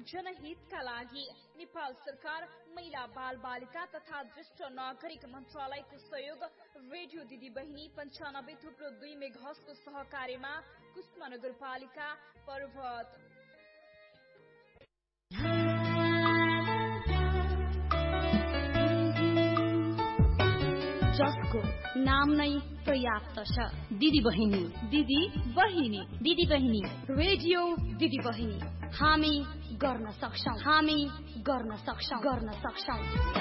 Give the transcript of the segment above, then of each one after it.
जनहितका लागि नेपाल सरकार महिला बाल बालिका तथा ज्येष्ठ नागरिक मन्त्रालयको सहयोग रेडियो दिदी बहिनी 95.2 मेगाहर्जको सहकार्यमा कुष्मा नगरपालिका पर्वत। जसको नाम नै पर्याप्त छ, दिदी बहिनी। दिदी बहिनी, दिदी बहिनी, रेडियो दिदी बहिनी। हामी गर्न सक्छौं, हामी गर्न सक्छौं, गर्न सक्छौं।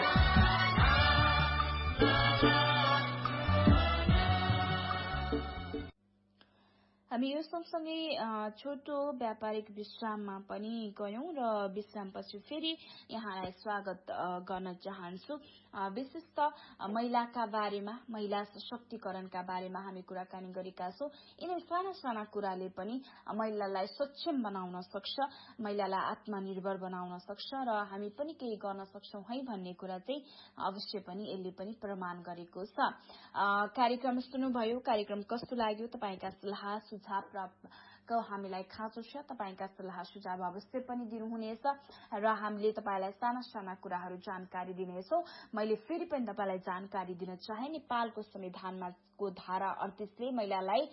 हामी यो सँगसँगै छोटो व्यापारिक विश्राममा पनि गयौं र विश्रामपछि फेरि यहाँलाई स्वागत गर्न चाहन्छु। विशेष त महिलाका बारेमा, महिला सशक्तिकरणका बारेमा हामी कुराकानी गरेका छौं। यिनै साना साना कुराले पनि महिलालाई सक्षम बनाउन सक्छ, महिलालाई आत्मनिर्भर बनाउन सक्छ र हामी पनि केही गर्न सक्छौं है भन्ने कुरा चाहिँ अवश्य पनि यसले पनि प्रमाण गरेको छ। कार्यक्रम सुन्नुभयो, कार्यक्रम कस्तो लाग्यो, तपाईका सल्लाह सुझाव हामीलाई खाँचो छ, तपाईका सल्लाह सुझाव अवश्य पनि दिनुहुनेछ र हामीले तपाईलाई साना साना कुराहरू जानकारी दिनेछौं। मैले फेरि पनि तपाईलाई जानकारी दिन चाहे, नेपालको संविधानमा को धारा 38 ले महिलालाई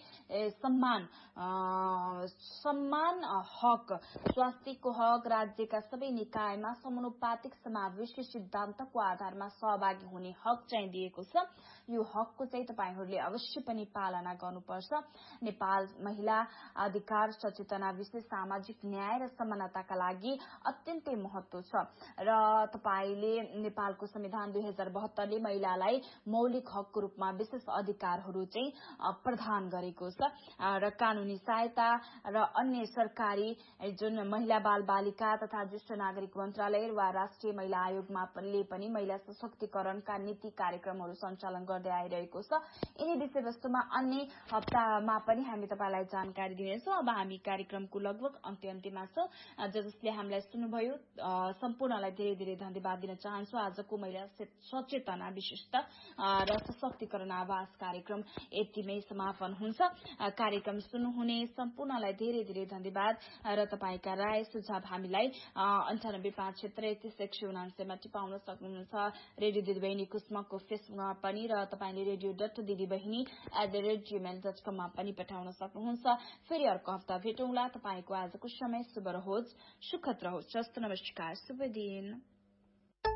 सम्मान हक, स्वास्थ्यको हक, राज्यका सबै निकायमा समानुपातिक समावेशी सिद्धान्तको आधारमा सहभागी हुने हक चाहिँ दिएको छ। यो हकको चाहिँ तपाईहरूले अवश्य पनि पालना गर्नुपर्छ। नेपाल महिला अधिकार सचेतना विशेष सामाजिक न्याय र समानताका लागि अत्यन्तै महत्व छ र तपाईले नेपालको संविधान 2072 ले महिलालाई मौलिक हकको रूपमा विशेष अधिकारहरू चाहिँ प्रदान गरेको छ र कानूनी सहायता र अन्य सरकारी जुन महिला बाल बालिका तथा ज्येष्ठ नागरिक मन्त्रालय वा राष्ट्रिय महिला आयोगमा पनि महिला सशक्तिकरणका नीति कार्यक्रमहरू सञ्चालन गर्दै आइरहेको छ। यिनै विषयवस्तुमा अन्य हप्तामा पनि हामी तपाईलाई जानकारी दिनेछौं। अब हामी कार्यक्रमको लगभग अन्त्यमा छौं। जसले हामीलाई सुन्नुभयो सम्पूर्णलाई धेरै धेरै धन्यवाद दिन चाहन्छु। आजको महिला सचेतना विशिष्ट र सशक्तिकरण आवाज कार्यक्रम यतिमै समापन हुन्छ। कार्यक्रम सुन्नुहुने सम्पूर्णलाई धेरै धेरै धन्यवाद र तपाईका राय सुझाव हामीलाई 9857331179 मा टिपाउन सक्नुहुन्छ। रेडियो दिदीबहिनी कुस्मको फेसबुकमा पनि र तपाईले radio.didibahini@gmail.com मा पनि पठाउन सक्नुहुन्छ। फेरि अर्को हप्ता भेटौँला। तपाईको आजको समय शुभ रहोस्, सुखद रहोस्। नमस्कार, शुभ दिन।